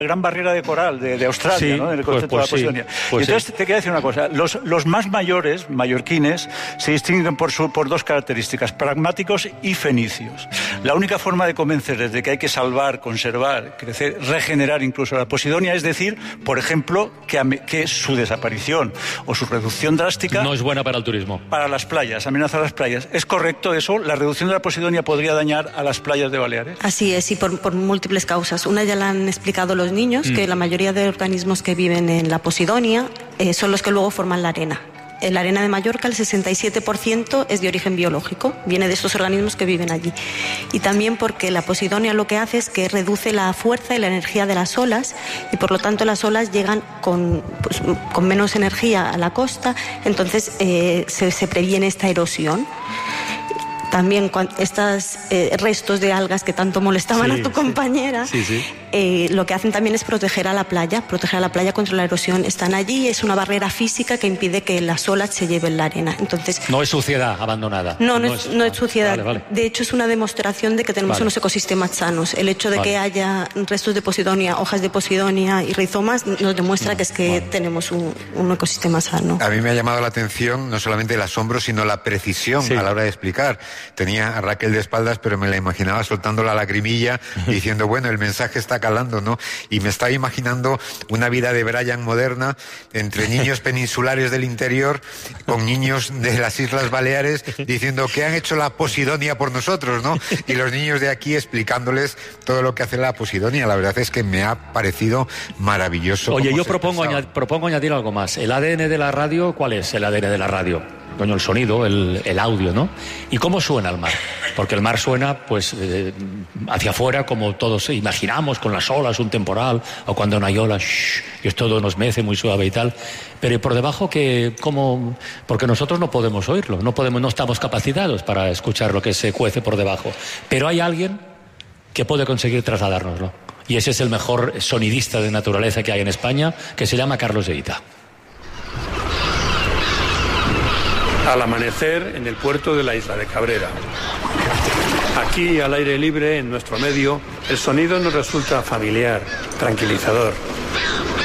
gran barrera de coral de Australia, sí, ¿no? En el concepto de la Posidonia. Y entonces te quería decir una cosa, los más mayores, mallorquines, se distinguen por dos características, pragmáticos y fenicios. La única forma de convencerles de que hay que salvar, conservar, crecer, regenerar incluso la Posidonia es decir, por ejemplo, que su desaparición o su reducción drástica no es buena para el turismo. Para las playas, amenaza a las playas. ¿Es correcto eso? ¿La reducción de la Posidonia podría dañar a las playas de Baleares? Así es, y por múltiples causas. Una ya la han explicado los niños, que la mayoría de organismos que viven en la Posidonia son los que luego forman la arena. En la arena de Mallorca el 67% es de origen biológico, viene de estos organismos que viven allí. Y también porque la Posidonia lo que hace es que reduce la fuerza y la energía de las olas y por lo tanto las olas llegan con menos energía a la costa, entonces se previene esta erosión. También estos restos de algas que tanto molestaban a tu compañera, lo que hacen también es proteger a la playa contra la erosión. Están allí, es una barrera física que impide que las olas se lleven la arena. Entonces, no es suciedad abandonada. No es suciedad. Vale. De hecho, es una demostración de que tenemos unos ecosistemas sanos. El hecho de que haya restos de Posidonia, hojas de Posidonia y rizomas nos demuestra que tenemos un ecosistema sano. A mí me ha llamado la atención no solamente el asombro, sino la precisión a la hora de explicar. Tenía a Raquel de espaldas, pero me la imaginaba soltando la lagrimilla y diciendo, bueno, el mensaje está calando, ¿no? Y me estaba imaginando una vida de Brian moderna entre niños peninsulares del interior con niños de las Islas Baleares diciendo que han hecho la Posidonia por nosotros, ¿no? Y los niños de aquí explicándoles todo lo que hace la Posidonia. La verdad es que me ha parecido maravilloso. Oye, yo propongo añadir algo más. ¿El ADN de la radio? ¿Cuál es el ADN de la radio? Coño, el sonido, el audio, ¿no? ¿Y cómo suena el mar? Porque el mar suena, pues, hacia afuera, como todos imaginamos, con las olas, un temporal, o cuando no hay olas, y es todo nos mece muy suave y tal. Pero por debajo, ¿cómo? Porque nosotros no podemos oírlo, no estamos capacitados para escuchar lo que se cuece por debajo. Pero hay alguien que puede conseguir trasladárnoslo. Y ese es el mejor sonidista de naturaleza que hay en España, que se llama Carlos Eita. Al amanecer en el puerto de la isla de Cabrera. Aquí, al aire libre, en nuestro medio, el sonido nos resulta familiar, tranquilizador.